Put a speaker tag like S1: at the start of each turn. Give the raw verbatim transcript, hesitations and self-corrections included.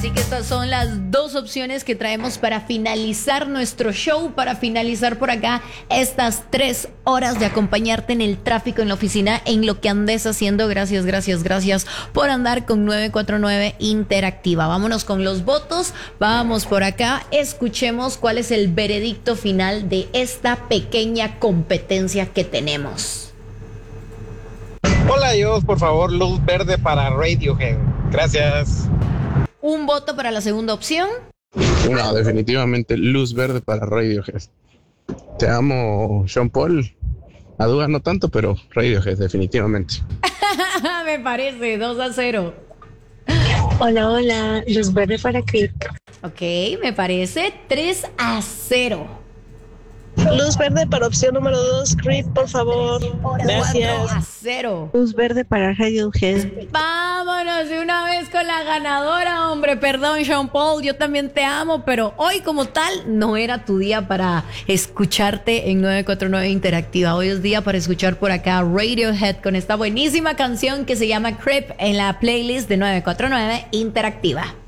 S1: Así que estas son las dos opciones que traemos para finalizar nuestro show, para finalizar por acá estas tres horas de acompañarte en el tráfico, en la oficina, en lo que andes haciendo. Gracias, gracias, gracias por andar con nueve cuatro nueve Interactiva. Vámonos con los votos, vamos por acá, escuchemos cuál es el veredicto final de esta pequeña competencia que tenemos.
S2: Hola, Dios, por favor, luz verde para Radiohead. Gracias.
S1: Un voto para la segunda opción.
S3: No, definitivamente luz verde para Radiohead. Te amo, Sean Paul. A Duda no tanto, pero Radiohead, definitivamente.
S1: Me parece, dos a cero.
S4: Hola, hola, luz verde para Creep.
S1: Ok, me parece tres a cero.
S4: Luz verde para opción número dos, Creep, por favor. Gracias.
S1: cuatro a cero.
S4: Luz verde para Radiohead.
S1: Vámonos de una vez con la ganadora, hombre. Perdón, Sean Paul, yo también te amo, pero hoy como tal no era tu día para escucharte en nueve cuatro nueve Interactiva. Hoy es día para escuchar por acá Radiohead con esta buenísima canción que se llama Creep en la playlist de nueve cuatro nueve Interactiva.